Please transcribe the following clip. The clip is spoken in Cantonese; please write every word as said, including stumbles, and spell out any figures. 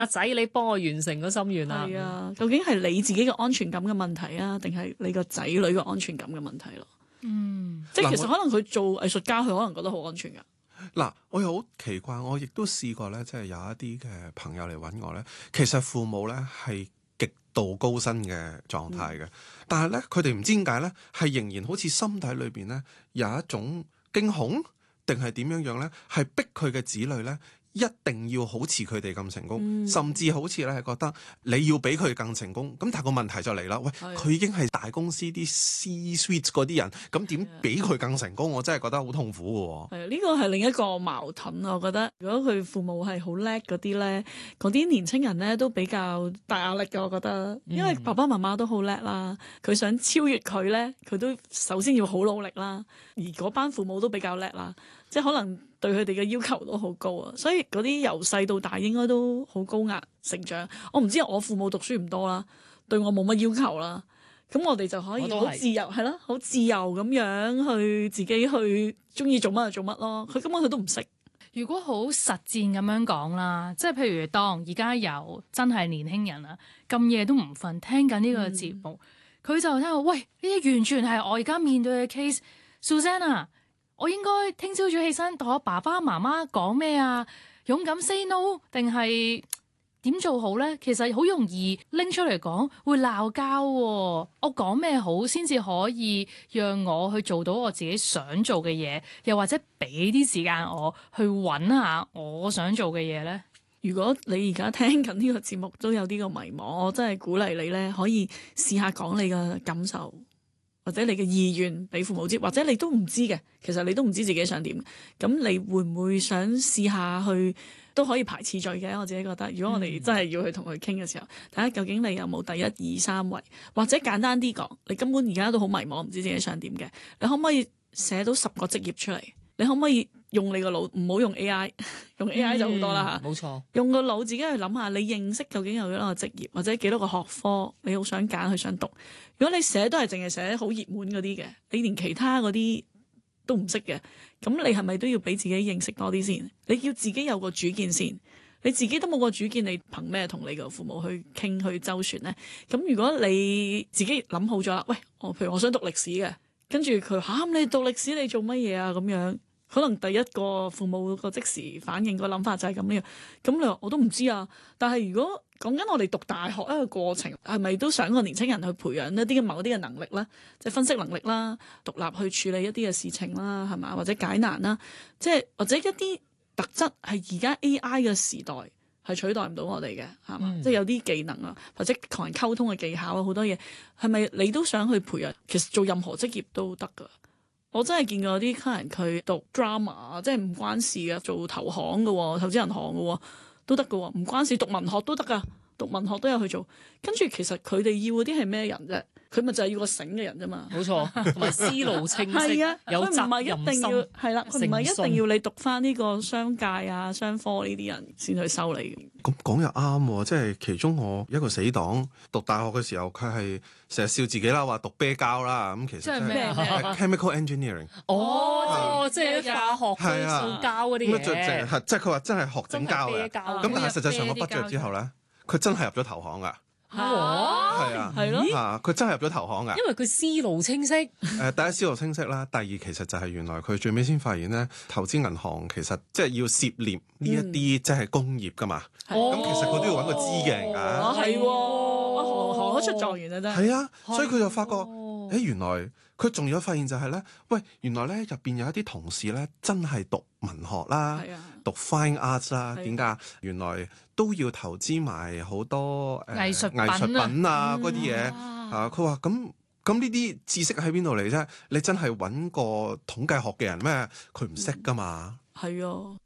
阿仔你幫我完成個心願啦。 係啊，究竟係你自己嘅安全感嘅問題啊，定係你個仔女嘅安全感嘅問題咯？ 嗯， 即係其實可能佢做藝術家，佢可能覺得好安全噶。 嗱，我又好奇怪，我亦都試過咧，即係有一啲嘅朋友嚟揾我咧，其實父母咧係極度高薪嘅狀態嘅，嗯、但係咧佢哋唔知點解咧，係仍然好似心底裏邊咧有一種驚恐，定係點樣樣咧，係逼佢嘅子女咧一定要好似佢哋咁成功，嗯、甚至好似咧係覺得你要比佢更成功。咁但係個問題就嚟啦，喂，佢的已經係大公司啲 C-suite 嗰啲人，咁點比佢更成功？我真係覺得好痛苦嘅。係啊， 呢個係另一個矛盾啊！我覺得，如果佢父母係好叻嗰啲咧，嗰啲年青人咧都比較大壓力嘅。我覺得，因為爸爸媽媽都好叻啦，佢想超越佢咧，佢都首先要好努力啦。而嗰班父母都比較叻啦，即係可能對佢哋嘅要求都好高啊，所以嗰啲由細到大應該都好高壓成長。我唔知我父母讀書唔多啦，對我冇乜要求啦，咁我哋就可以好自由，係咯，好自由咁樣去自己去中意做乜就做乜咯。佢根本佢都唔識。 如果好實戰咁樣講啦，即係譬如當而家有真係年輕人啊，咁夜都唔瞓，聽緊呢個節目，佢、嗯、就聽到喂，呢啲完全係我而家面對嘅 case。Susanna， 我應該聽朝早起身同我爸爸媽媽講咩啊？勇敢 say no 定係點做好呢？其實好容易拎出嚟講，會鬧交喎。我講咩好先至可以讓我去做到我自己想做嘅嘢，又或者俾啲時間我去揾下我想做嘅嘢呢？ 如果你而家聽緊呢個節目都有呢個迷茫，我真係鼓勵你呢，可以試下講你嘅感受。或者你嘅意願俾父母知，或者你都唔知嘅，其實你都唔知自己想點，咁你會唔會想試下去都可以排次序嘅？我自己覺得，如果我哋真係要去同佢傾嘅時候，睇下究竟你有冇第一二三位，或者簡單啲講，你根本而家都好迷茫，唔知自己想點嘅，你可唔可以寫到十個職業出嚟？你可唔可以用你個腦，唔好用 A I， 用 A I 就好多啦嚇。冇錯、嗯，用個腦自己去諗下，你認識究竟有幾多個職業，或者幾多個學科，你好想揀，去想讀。如果你寫都係淨係寫好熱門嗰啲嘅，你連其他嗰啲都唔識嘅，咁你係咪都要俾自己認識多啲先？你要自己有個主見先，你自己都冇個主見，你憑咩同你個父母去傾去周旋呢？咁如果你自己諗好咗啦，喂，我譬如我想讀歷史嘅，跟住佢嚇你讀歷史你做乜嘢啊？咁樣。可能第一個父母個即時反應個諗法就係咁樣，咁你話我都唔知啊。但係如果講緊我哋讀大學一個過程，係咪都想個年青人去培養一啲嘅某啲嘅能力啦，即係分析能力啦，獨立去處理一啲嘅事情啦，係嘛，或者解難啦，即係或者一啲特質係而家 A I 嘅時代係取代唔到我哋嘅，係嘛，嗯、即係有啲技能啊，或者同人溝通嘅技巧啊，好多嘢係咪你都想去培養？其實做任何職業都得㗎。我真係見過啲客人佢讀 drama， 即係唔關事嘅，做投行嘅，投資銀行嘅都得嘅，唔關事，讀文學都得噶，讀文學都有去做。跟住其實佢哋要嗰啲係咩人啫？佢咪就係要個醒嘅人啫嘛。冇錯，同埋思路清晰，係啊，有責任心，係啦，佢唔係一定要你讀翻呢個商界啊、商科呢啲人先去收你。 咁講又啱喎，即係其中我一個死黨讀大學嘅時候，佢係成日笑自己啦，話讀啤膠啦，咁其實即係咩 chemical engineering。 哦，即係化學嘅塑膠嗰啲嘢。 係即係佢話真係學整膠嘅。咁但係實際上我畢咗業之後咧，佢真係入咗投行㗎。 哇！ 係啊，係咯，啊，佢真係入咗投行㗎。 因為佢思路清晰。誒， 第一思路清晰啦，第二其實就係原來佢最尾先發現咧，投資銀行其實即係要涉獵呢一啲即係工業㗎嘛。咁其實佢都要揾個知嘅人㗎。 係喎，行行都出狀元啊真係。 係啊，所以佢就發覺，誒原來佢仲有發現就係咧，喂，原來咧入邊有一啲同事咧真係讀文學啦，讀 fine arts 啦，點解？原來都要投資埋好多誒藝術藝術品啊嗰啲嘢啊！佢話咁咁呢啲知識喺邊度嚟啫？你真係揾個統計學嘅人咩？佢唔識㗎嘛？ 係啊。